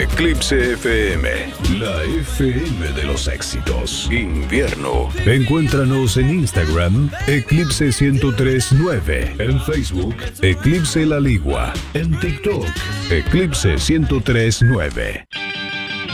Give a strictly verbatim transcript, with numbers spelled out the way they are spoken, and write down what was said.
Eclipse F M, la F M de los éxitos. Invierno. Encuéntranos en Instagram, Eclipse ciento tres nueve. En Facebook, Eclipse La Ligua. En TikTok, Eclipse ciento tres nueve.